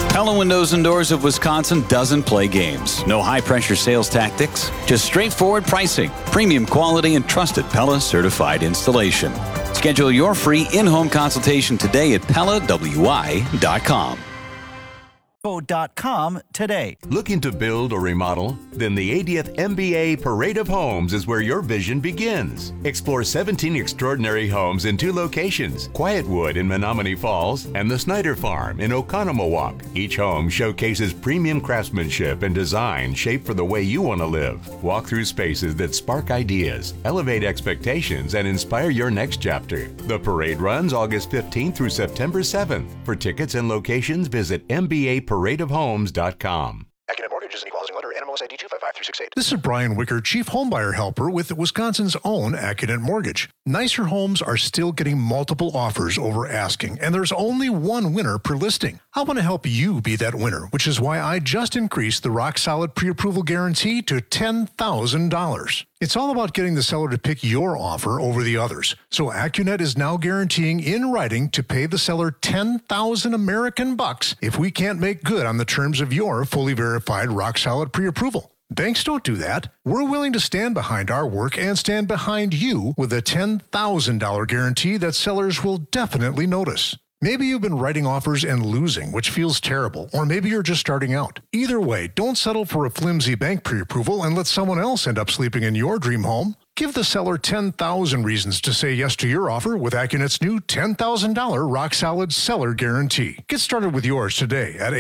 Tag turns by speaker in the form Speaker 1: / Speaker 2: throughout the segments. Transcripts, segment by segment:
Speaker 1: Pella Windows and Doors of Wisconsin doesn't play games. No high-pressure sales tactics, just straightforward pricing, premium quality, and trusted Pella certified installation. Schedule your free in-home consultation today at PellaWI.com.
Speaker 2: .com today.
Speaker 3: Looking to build or remodel? Then the 80th MBA Parade of Homes is where your vision begins. Explore 17 extraordinary homes in 2 locations, Quietwood in Menominee Falls and the Snyder Farm in Oconomowoc. Each home showcases premium craftsmanship and design shaped for the way you want to live. Walk through spaces that spark ideas, elevate expectations, and inspire your next chapter. The parade runs August 15th through September 7th. For tickets and locations, visit MBAParadeofHomes.com.
Speaker 4: Accunet Mortgage is an equal housing lender. NMLS ID 255368.
Speaker 5: This is Brian Wicker, Chief Homebuyer Helper with Wisconsin's own Accunet Mortgage. Nicer homes are still getting multiple offers over asking, and there's only one winner per listing. I want to help you be that winner, which is why I just increased the rock-solid pre-approval guarantee to $10,000. It's all about getting the seller to pick your offer over the others. So Accunet is now guaranteeing in writing to pay the seller 10,000 American bucks if we can't make good on the terms of your fully verified rock-solid pre-approval. Banks don't do that. We're willing to stand behind our work and stand behind you with a $10,000 guarantee that sellers will definitely notice. Maybe you've been writing offers and losing, which feels terrible, or maybe you're just starting out. Either way, don't settle for a flimsy bank pre-approval and let someone else end up sleeping in your dream home. Give the seller 10,000 reasons to say yes to your offer with Accunet's new $10,000 rock-solid seller guarantee. Get started with yours today at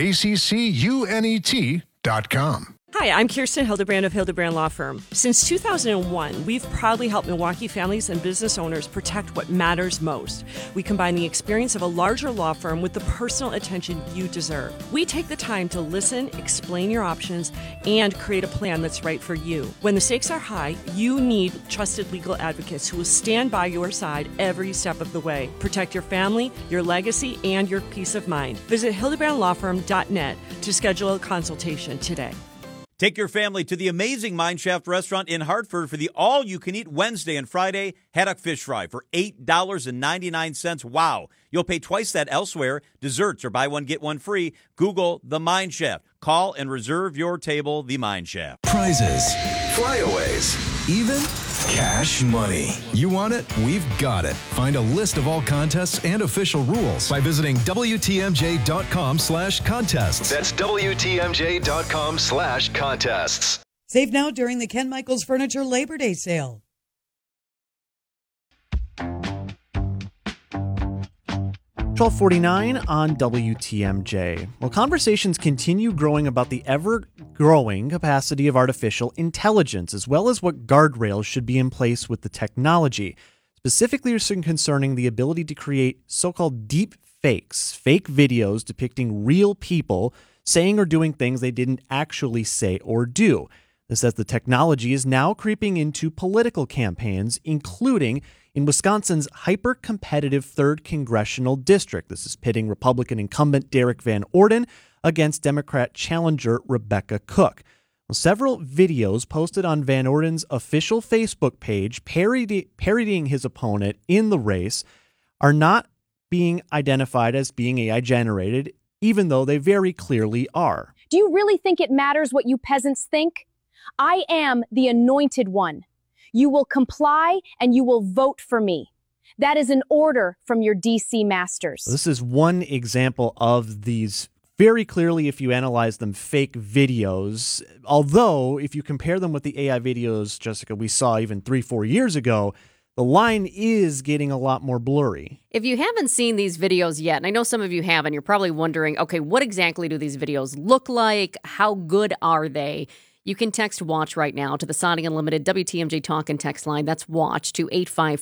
Speaker 5: ACCUNET.com.
Speaker 6: Hi, I'm Kirsten Hildebrand of Hildebrand Law Firm. Since 2001, we've proudly helped Milwaukee families and business owners protect what matters most. We combine the experience of a larger law firm with the personal attention you deserve. We take the time to listen, explain your options, and create a plan that's right for you. When the stakes are high, you need trusted legal advocates who will stand by your side every step of the way. Protect your family, your legacy, and your peace of mind. Visit hildebrandlawfirm.net to schedule a consultation today.
Speaker 7: Take your family to the amazing Mineshaft restaurant in Hartford for the all-you-can-eat Wednesday and Friday haddock fish fry for $8.99. Wow. You'll pay twice that elsewhere. Desserts or buy one, get one free. Google The Mineshaft. Call and reserve your table, The Mineshaft.
Speaker 8: Prizes, flyaways, even cash money. You want it? We've got it. Find a list of all contests and official rules by visiting WTMJ.com/contests.
Speaker 9: That's WTMJ.com/contests.
Speaker 10: Save now during the Ken Michaels Furniture Labor Day sale.
Speaker 11: 12:49 on WTMJ. Well, conversations continue growing about the ever-growing capacity of artificial intelligence, as well as what guardrails should be in place with the technology, specifically concerning the ability to create so-called deep fakes, fake videos depicting real people saying or doing things they didn't actually say or do. This says the technology is now creeping into political campaigns, including in Wisconsin's hyper-competitive 3rd Congressional District. This is pitting Republican incumbent Derek Van Orden against Democrat challenger Rebecca Cook. Well, several videos posted on Van Orden's official Facebook page parodying his opponent in the race are not being identified as being AI-generated, even though they very clearly are.
Speaker 12: Do you really think it matters what you peasants think? I am the anointed one. You will comply and you will vote for me. That is an order from your DC masters.
Speaker 11: This is one example of these very clearly, if you analyze them, fake videos. Although, if you compare them with the AI videos, Jessica, we saw even 3-4 years ago, the line is getting a lot more blurry.
Speaker 13: If you haven't seen these videos yet, and I know some of you have, and you're probably wondering, okay, what exactly do these videos look like? How good are they? You can text WATCH right now to the Sonic Unlimited WTMJ Talk and text line. That's WATCH to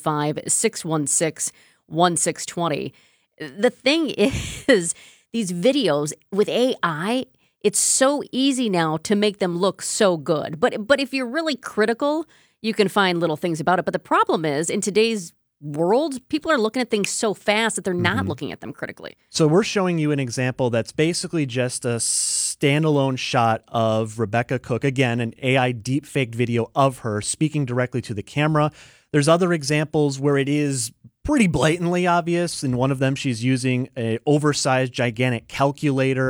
Speaker 13: 855-616-1620. The thing is, these videos with AI, it's so easy now to make them look so good. But if you're really critical, you can find little things about it. But the problem is, in today's world, people are looking at things so fast that they're not looking at them critically.
Speaker 11: So we're showing you an example that's basically just a standalone shot of Rebecca Cook, again, an AI deepfaked video of her speaking directly to the camera. There's other examples where it is pretty blatantly obvious. In one of them, she's using an oversized, gigantic calculator.